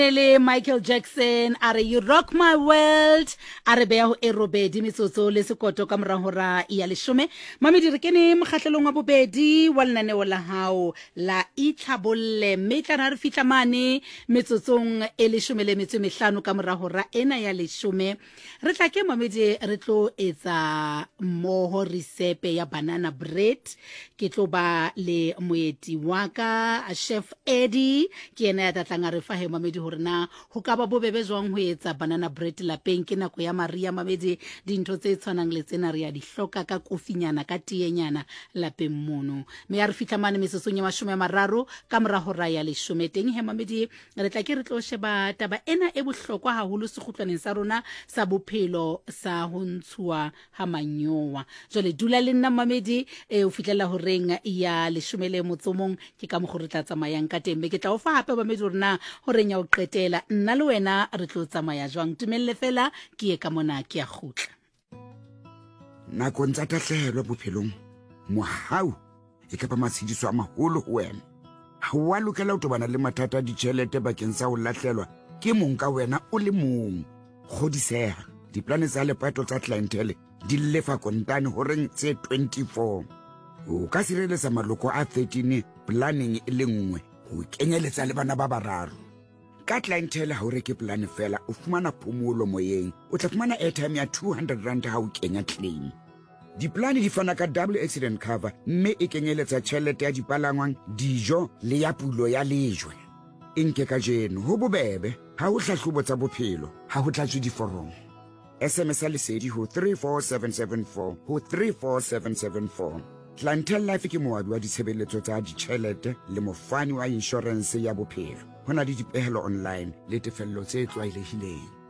Michael Jackson are You Rock My World are beya ho erobedi metsotso le sekoto ka mora hora ya leshome mamedi re kene mokgahlelong wa bobedi wa lenaneo la hao la itlhabolle metla re fihla mane metsotsong e leshome le metso mehlano ka mora hora ena ya leshome re tla ke mamedi re tlo etsa moho risepe ya banana bread ke tlo ba le moeti waka chef Eddie ke ena ya tlatlang re fa he mamedi na ho ka ba bobebe jwang ho etsa banana bread lapeng ke nako ya Maria mamedi dintho tse tshwanang le tsena re ya di hloka ka kofinyana ka tienyana lapeng mono me ya re fihla mane mesosong ya 30 ka mora hora ya leshome teng he mamedi re tla ke re tlo sheba taba ena e bohlokwa haholo sekhutlwaneng sa rona sa bophelo sa ho ntshuwa ha manyowa jole dula le nna mamedi o fihlela ho reng ya leshome le motsomong ke ka mo go re tla tsamayang ka tembe ke tla o fa hape mamedi rona ho reng ya qetela nna le wena re tlo tsamaya jwang tumelle fela ke ye ka mona ke a khutla nako ntsa tahlehelo bophelong mohau e ka ba matshidiso a maholo ho wena ha wa lokela ho tobana le mathata a ditjhelete bakeng sa ho lahlelwa ke mong ka wena o le mong godiseha diplane tsa lepato tsa clientele di lefa kontane ho reng tse 24 o ka sireletsa maloko a 13 planning e le nngwe ho kenyeletsa le bana ba bararo ka clientele ha o reke plan fela o fumana phomolo moyeng o tla fumana airtime ya 200 rand ha o kenya claim diplane di fana ka double accident cover mme e kenyeletsa tjhelete ya dipalangwang dijo le ya pulo ya lejwe inke ka jeno ho bobebe ha o hlahlobo tsa bophelo ha ho tlatswe diforong SMS lesedi ho 34774 ho 34774 Clientele Life ke moabi wa ditshebeletso tsa ditjhelete le mofani wa insurance ya bophelo hona le dipehelo online le tefello tse tlwaelehileng